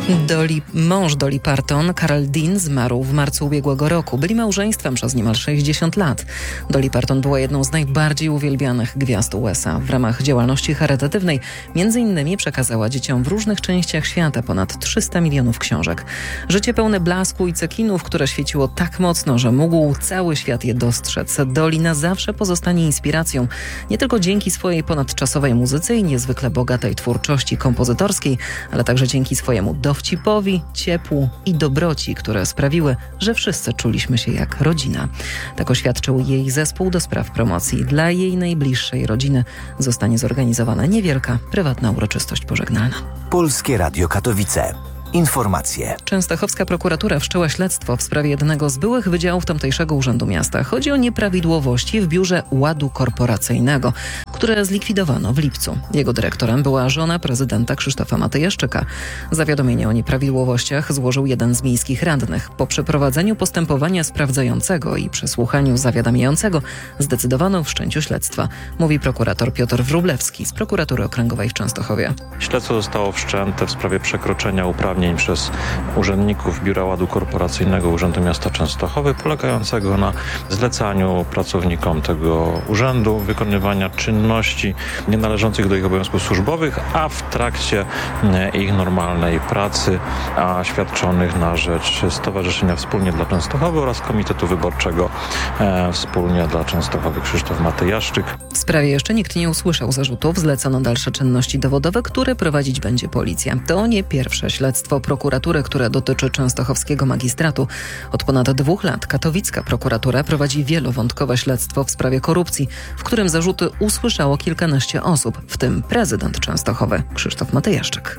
Mąż Dolly Parton, Carl Dean, zmarł w marcu ubiegłego roku. Byli małżeństwem przez niemal 60 lat. Dolly Parton była jedną z najbardziej uwielbianych gwiazd USA. W ramach działalności charytatywnej m.in. przekazała dzieciom w różnych częściach świata ponad 300 milionów książek. Życie pełne blasku i cekinów, które świeciło tak mocno, że mógł cały świat je dostrzec. Dolly na zawsze pozostanie inspiracją, nie tylko dzięki swojej ponadczasowej muzyce i niezwykle bogatej twórczości kompozytorskiej, ale także dzięki swojemu dowcipowi, ciepłu i dobroci, które sprawiły, że wszyscy czuliśmy się jak rodzina. Tak oświadczył jej zespół do spraw promocji. Dla jej najbliższej rodziny zostanie zorganizowana niewielka, prywatna uroczystość pożegnalna. Polskie Radio Katowice. Informacje. Częstochowska prokuratura wszczęła śledztwo w sprawie jednego z byłych wydziałów tamtejszego Urzędu Miasta. Chodzi o nieprawidłowości w biurze ładu korporacyjnego, które zlikwidowano w lipcu. Jego dyrektorem była żona prezydenta Krzysztofa Matyjaszczyka. Zawiadomienie o nieprawidłowościach złożył jeden z miejskich radnych. Po przeprowadzeniu postępowania sprawdzającego i przesłuchaniu zawiadamiającego zdecydowano o wszczęciu śledztwa, mówi prokurator Piotr Wróblewski z Prokuratury Okręgowej w Częstochowie. Śledztwo zostało wszczęte w sprawie przekroczenia uprawnień przez urzędników Biura Ładu Korporacyjnego Urzędu Miasta Częstochowy, polegającego na zlecaniu pracownikom tego urzędu wykonywania czynności nienależących do ich obowiązków służbowych, a w trakcie ich normalnej pracy, a świadczonych na rzecz Stowarzyszenia Wspólnie dla Częstochowy oraz Komitetu Wyborczego Wspólnie dla Częstochowy Krzysztof Matyjaszczyk. W sprawie jeszcze nikt nie usłyszał zarzutów. Zlecono dalsze czynności dowodowe, które prowadzić będzie policja. To nie pierwsze śledztwo prokuratury, które dotyczy częstochowskiego magistratu. Od ponad 2 lat katowicka prokuratura prowadzi wielowątkowe śledztwo w sprawie korupcji, w którym zarzuty usłyszało kilkanaście osób, w tym prezydent Częstochowy Krzysztof Matyjaszczyk.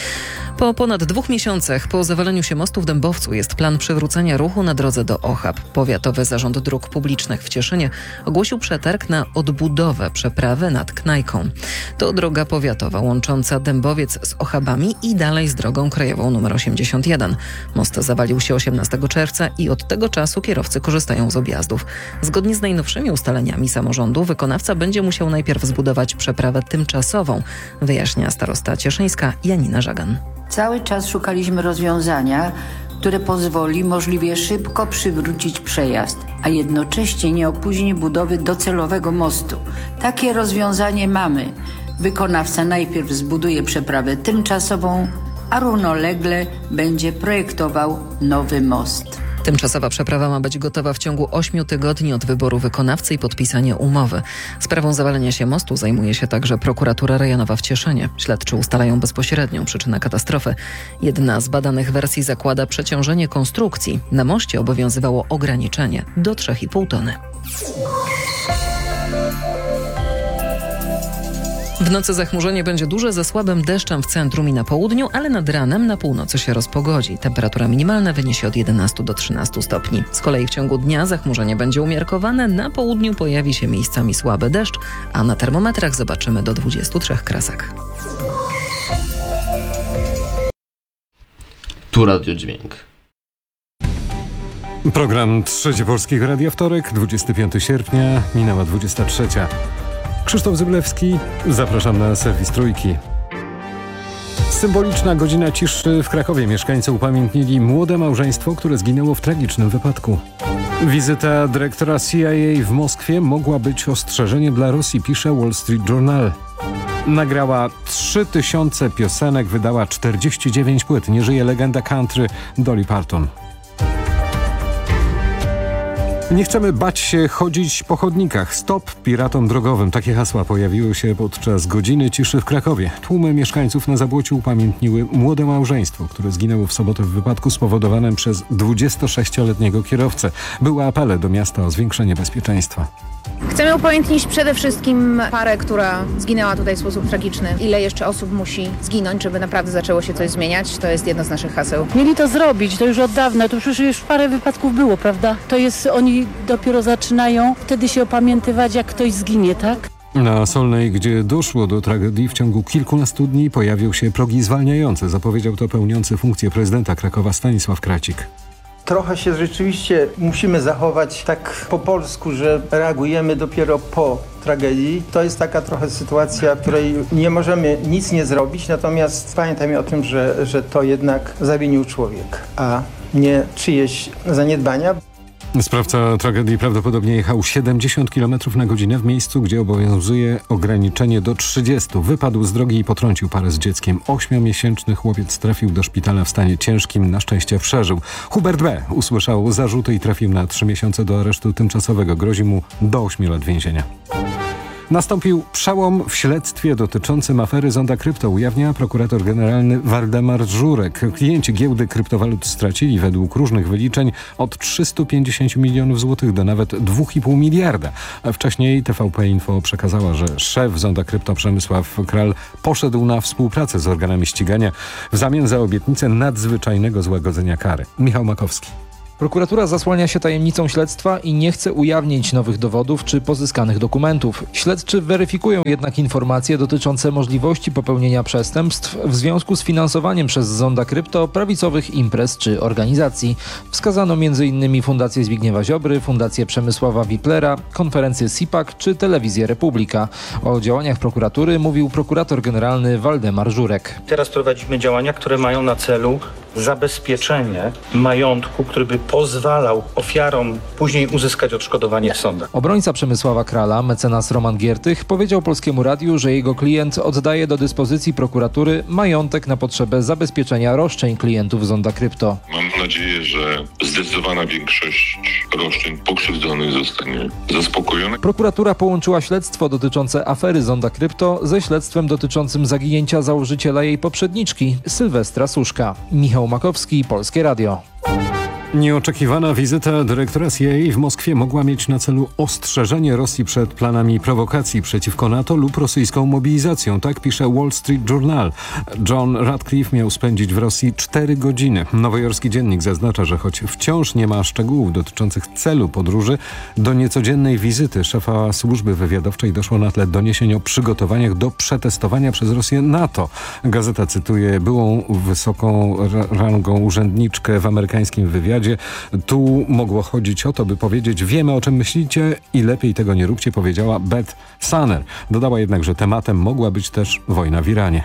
Po ponad 2 miesiącach po zawaleniu się mostu w Dębowcu jest plan przywrócenia ruchu na drodze do Ochab. Powiatowy Zarząd Dróg Publicznych w Cieszynie ogłosił przetarg na odbudowę przeprawy nad Knajką. To droga powiatowa łącząca Dębowiec z Ochabami i dalej z drogą krajową nr 81. Most zawalił się 18 czerwca i od tego czasu kierowcy korzystają z objazdów. Zgodnie z najnowszymi ustaleniami samorządu wykonawca będzie musiał najpierw zbudować przeprawę tymczasową, wyjaśnia starosta cieszyńska Janina Żagan. Cały czas szukaliśmy rozwiązania, które pozwoli możliwie szybko przywrócić przejazd, a jednocześnie nie opóźni budowy docelowego mostu. Takie rozwiązanie mamy. Wykonawca najpierw zbuduje przeprawę tymczasową, a równolegle będzie projektował nowy most. Tymczasowa przeprawa ma być gotowa w ciągu 8 tygodni od wyboru wykonawcy i podpisania umowy. Sprawą zawalenia się mostu zajmuje się także prokuratura rejonowa w Cieszynie. Śledczy ustalają bezpośrednią przyczynę katastrofy. Jedna z badanych wersji zakłada przeciążenie konstrukcji. Na moście obowiązywało ograniczenie do 3,5 tony. W nocy zachmurzenie będzie duże ze słabym deszczem w centrum i na południu, ale nad ranem na północy się rozpogodzi. Temperatura minimalna wyniesie od 11 do 13 stopni. Z kolei w ciągu dnia zachmurzenie będzie umiarkowane, na południu pojawi się miejscami słaby deszcz, a na termometrach zobaczymy do 23 kresek. Tu Radio Dźwięk. Program Trzecie Polskiego Radia, wtorek, 25 sierpnia, minęła 23. Krzysztof Zyblewski, zapraszam na serwis Trójki. Symboliczna godzina ciszy w Krakowie. Mieszkańcy upamiętnili młode małżeństwo, które zginęło w tragicznym wypadku. Wizyta dyrektora CIA w Moskwie mogła być ostrzeżeniem dla Rosji, pisze Wall Street Journal. Nagrała 3000 piosenek, wydała 49 płyt. Nie żyje legenda country Dolly Parton. Nie chcemy bać się chodzić po chodnikach. Stop piratom drogowym. Takie hasła pojawiły się podczas godziny ciszy w Krakowie. Tłumy mieszkańców na Zabłociu upamiętniły młode małżeństwo, które zginęło w sobotę w wypadku spowodowanym przez 26-letniego kierowcę. Były apele do miasta o zwiększenie bezpieczeństwa. Chcemy upamiętnić przede wszystkim parę, która zginęła tutaj w sposób tragiczny. Ile jeszcze osób musi zginąć, żeby naprawdę zaczęło się coś zmieniać? To jest jedno z naszych haseł. Mieli to zrobić, to już od dawna, to przecież już parę wypadków było, prawda? To jest, oni dopiero zaczynają wtedy się opamiętywać, jak ktoś zginie, tak? Na Solnej, gdzie doszło do tragedii, w ciągu kilkunastu dni pojawią się progi zwalniające. Zapowiedział to pełniący funkcję prezydenta Krakowa Stanisław Kracik. Trochę się rzeczywiście musimy zachować tak po polsku, że reagujemy dopiero po tragedii. To jest taka trochę sytuacja, w której nie możemy nic nie zrobić, natomiast pamiętajmy o tym, że to jednak zawinił człowiek, a nie czyjeś zaniedbania. Sprawca tragedii prawdopodobnie jechał 70 km na godzinę w miejscu, gdzie obowiązuje ograniczenie do 30. Wypadł z drogi i potrącił parę z dzieckiem. 8-miesięczny chłopiec trafił do szpitala w stanie ciężkim. Na szczęście przeżył. Hubert B. usłyszał zarzuty i trafił na 3 miesiące do aresztu tymczasowego. Grozi mu do 8 lat więzienia. Nastąpił przełom w śledztwie dotyczącym afery Zonda Krypto, ujawnia prokurator generalny Waldemar Żurek. Klienci giełdy kryptowalut stracili według różnych wyliczeń od 350 milionów złotych do nawet 2,5 miliarda. A wcześniej TVP Info przekazała, że szef Zonda Krypto Przemysław Kral poszedł na współpracę z organami ścigania w zamian za obietnicę nadzwyczajnego złagodzenia kary. Michał Makowski. Prokuratura zasłania się tajemnicą śledztwa i nie chce ujawnić nowych dowodów czy pozyskanych dokumentów. Śledczy weryfikują jednak informacje dotyczące możliwości popełnienia przestępstw w związku z finansowaniem przez Zonda Krypto prawicowych imprez czy organizacji. Wskazano m.in. Fundację Zbigniewa Ziobry, Fundację Przemysława Wiplera, konferencję SIPAC czy Telewizję Republika. O działaniach prokuratury mówił prokurator generalny Waldemar Żurek. Teraz prowadzimy działania, które mają na celu zabezpieczenie majątku, który by pozwalał ofiarom później uzyskać odszkodowanie w sądach. Obrońca Przemysława Krala, mecenas Roman Giertych, powiedział Polskiemu Radiu, że jego klient oddaje do dyspozycji prokuratury majątek na potrzebę zabezpieczenia roszczeń klientów Zonda Krypto. Mam nadzieję, że zdecydowana większość roszczeń pokrzywdzonych zostanie zaspokojona. Prokuratura połączyła śledztwo dotyczące afery Zonda Krypto ze śledztwem dotyczącym zaginięcia założyciela jej poprzedniczki, Sylwestra Suszka. Michał Makowski, Polskie Radio. Nieoczekiwana wizyta dyrektora CIA w Moskwie mogła mieć na celu ostrzeżenie Rosji przed planami prowokacji przeciwko NATO lub rosyjską mobilizacją. Tak pisze Wall Street Journal. John Radcliffe miał spędzić w Rosji 4 godziny. Nowojorski dziennik zaznacza, że choć wciąż nie ma szczegółów dotyczących celu podróży, do niecodziennej wizyty szefa służby wywiadowczej doszło na tle doniesień o przygotowaniach do przetestowania przez Rosję NATO. Gazeta cytuje byłą wysoką rangą urzędniczkę w amerykańskim wywiadzie. Tu mogło chodzić o to, by powiedzieć: wiemy, o czym myślicie i lepiej tego nie róbcie, powiedziała Beth Sanner. Dodała jednak, że tematem mogła być też wojna w Iranie.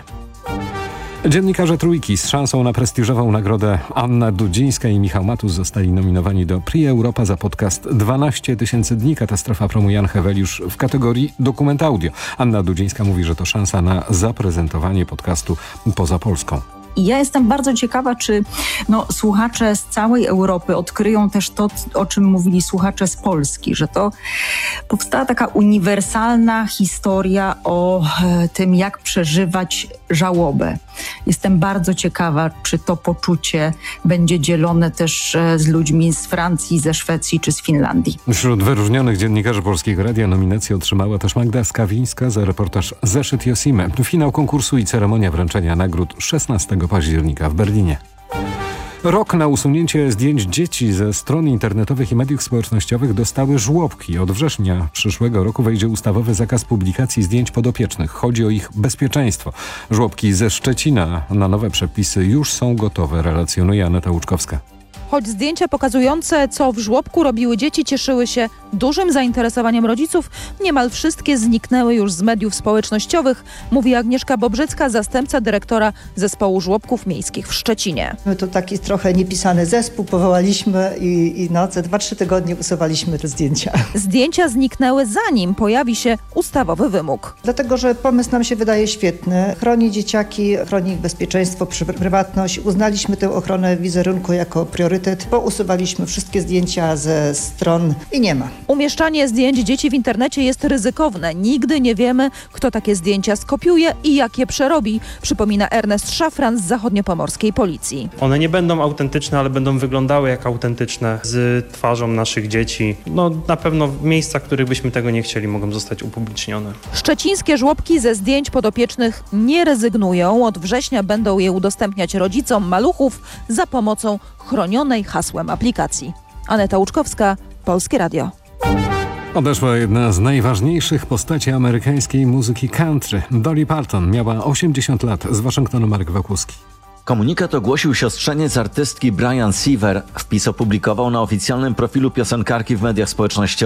Dziennikarze Trójki z szansą na prestiżową nagrodę Anna Dudzińska i Michał Matus zostali nominowani do Prix Europa za podcast 12 tysięcy dni. Katastrofa promu Jan Heweliusz w kategorii dokument audio. Anna Dudzińska mówi, że to szansa na zaprezentowanie podcastu poza Polską. I ja jestem bardzo ciekawa, czy słuchacze z całej Europy odkryją też to, o czym mówili słuchacze z Polski, że to powstała taka uniwersalna historia o tym, jak przeżywać żałobę. Jestem bardzo ciekawa, czy to poczucie będzie dzielone też z ludźmi z Francji, ze Szwecji czy z Finlandii. Wśród wyróżnionych dziennikarzy Polskiego Radia nominację otrzymała też Magda Skawińska za reportaż Zeszyt Josimy. Finał konkursu i ceremonia wręczenia nagród 16 października w Berlinie. Rok na usunięcie zdjęć dzieci ze stron internetowych i mediów społecznościowych dostały żłobki. Od września przyszłego roku wejdzie ustawowy zakaz publikacji zdjęć podopiecznych. Chodzi o ich bezpieczeństwo. Żłobki ze Szczecina na nowe przepisy już są gotowe, relacjonuje Aneta Łuczkowska. Choć zdjęcia pokazujące, co w żłobku robiły dzieci, cieszyły się dużym zainteresowaniem rodziców, niemal wszystkie zniknęły już z mediów społecznościowych, mówi Agnieszka Bobrzecka, zastępca dyrektora Zespołu Żłobków Miejskich w Szczecinie. My to taki trochę niepisany zespół powołaliśmy i za 2-3 tygodnie usuwaliśmy te zdjęcia. Zdjęcia zniknęły, zanim pojawi się ustawowy wymóg. Dlatego, że pomysł nam się wydaje świetny. Chroni dzieciaki, chroni ich bezpieczeństwo, prywatność. Uznaliśmy tę ochronę wizerunku jako priorytet. Pousuwaliśmy wszystkie zdjęcia ze stron i nie ma. Umieszczanie zdjęć dzieci w internecie jest ryzykowne. Nigdy nie wiemy, kto takie zdjęcia skopiuje i jak je przerobi, przypomina Ernest Szafran z zachodniopomorskiej policji. One nie będą autentyczne, ale będą wyglądały jak autentyczne z twarzą naszych dzieci. Na pewno w miejscach, w których byśmy tego nie chcieli, mogą zostać upublicznione. Szczecińskie żłobki ze zdjęć podopiecznych nie rezygnują. Od września będą je udostępniać rodzicom maluchów za pomocą chronionej hasłem aplikacji. Aneta Łuczkowska, Polskie Radio. Odeszła jedna z najważniejszych postaci amerykańskiej muzyki country. Dolly Parton miała 80 lat. Z Waszyngtonu Marek Wachłowski. Komunikat ogłosił siostrzeniec artystki Brian Seaver. Wpis opublikował na oficjalnym profilu piosenkarki w mediach społecznościowych.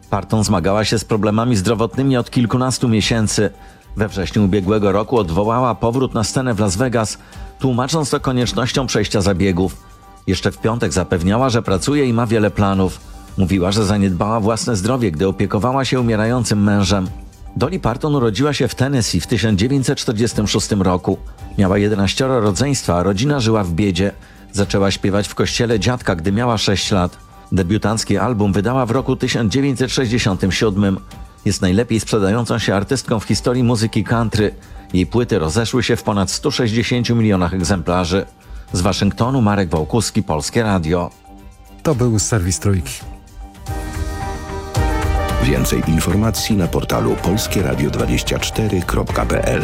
Parton zmagała się z problemami zdrowotnymi od kilkunastu miesięcy. We wrześniu ubiegłego roku odwołała powrót na scenę w Las Vegas, tłumacząc to koniecznością przejścia zabiegów. Jeszcze w piątek zapewniała, że pracuje i ma wiele planów. Mówiła, że zaniedbała własne zdrowie, gdy opiekowała się umierającym mężem. Dolly Parton urodziła się w Tennessee w 1946 roku. Miała 11 rodzeństwa, a rodzina żyła w biedzie. Zaczęła śpiewać w kościele dziadka, gdy miała 6 lat. Debiutancki album wydała w roku 1967. Jest najlepiej sprzedającą się artystką w historii muzyki country. Jej płyty rozeszły się w ponad 160 milionach egzemplarzy. Z Waszyngtonu Marek Wałkuski, Polskie Radio. To był serwis Trójki. Więcej informacji na portalu polskieradio24.pl.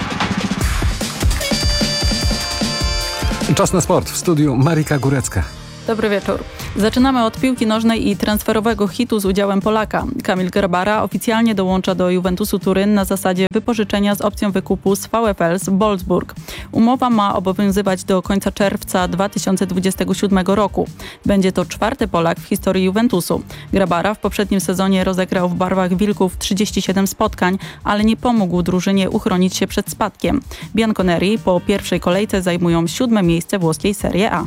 Czas na sport. W studiu Marika Górecka. Dobry wieczór. Zaczynamy od piłki nożnej i transferowego hitu z udziałem Polaka. Kamil Grabara oficjalnie dołącza do Juventusu Turyn na zasadzie wypożyczenia z opcją wykupu z VfL z Wolfsburg. Umowa ma obowiązywać do końca czerwca 2027 roku. Będzie to 4. Polak w historii Juventusu. Grabara w poprzednim sezonie rozegrał w barwach Wilków 37 spotkań, ale nie pomógł drużynie uchronić się przed spadkiem. Bianconeri po pierwszej kolejce zajmują 7. miejsce włoskiej Serie A.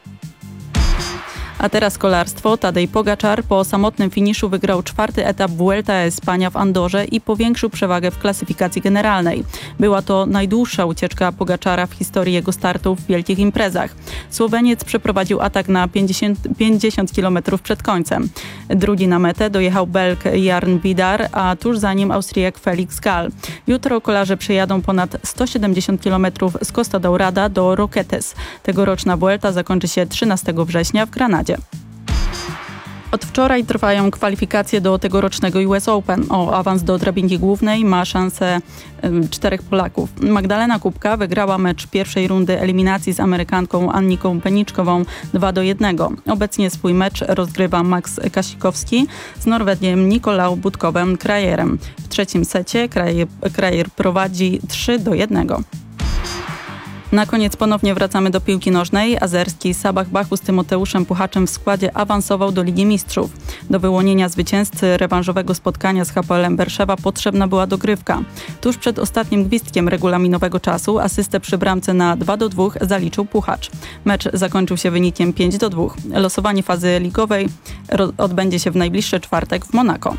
A teraz kolarstwo. Tadej Pogačar po samotnym finiszu wygrał 4. etap Vuelta a España w Andorze i powiększył przewagę w klasyfikacji generalnej. Była to najdłuższa ucieczka Pogačara w historii jego startów w wielkich imprezach. Słoweniec przeprowadził atak na 50 km przed końcem. Drugi na metę dojechał Belg Jarn Vidar, a tuż za nim Austriak Felix Gall. Jutro kolarze przejadą ponad 170 km z Costa Dourada do Roquetes. Tegoroczna Vuelta zakończy się 13 września w Granadzie. Od wczoraj trwają kwalifikacje do tegorocznego US Open. O awans do drabinki głównej ma szansę 4 Polaków. Magdalena Kubka wygrała mecz pierwszej rundy eliminacji z Amerykanką Anniką Peniczkową 2-1. Obecnie swój mecz rozgrywa Max Kasikowski z Norwegiem Nikolau Budkowem Krajerem. W trzecim secie Krajer prowadzi 3-1. Na koniec ponownie wracamy do piłki nożnej. Azerski Sabah Baku z Tymoteuszem Puchaczem w składzie awansował do Ligi Mistrzów. Do wyłonienia zwycięzcy rewanżowego spotkania z Hapoelem Berszewa potrzebna była dogrywka. Tuż przed ostatnim gwizdkiem regulaminowego czasu asystę przy bramce na 2-2 zaliczył Puchacz. Mecz zakończył się wynikiem 5-2. Losowanie fazy ligowej odbędzie się w najbliższy czwartek w Monako.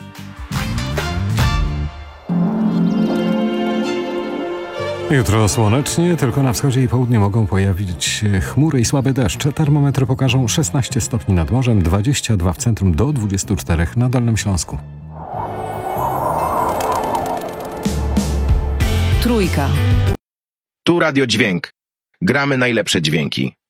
Jutro słonecznie, tylko na wschodzie i południu mogą pojawić się chmury i słaby deszcz. Termometry pokażą 16 stopni nad morzem, 22 w centrum do 24 na Dolnym Śląsku. Trójka. Tu Radio Dźwięk. Gramy najlepsze dźwięki.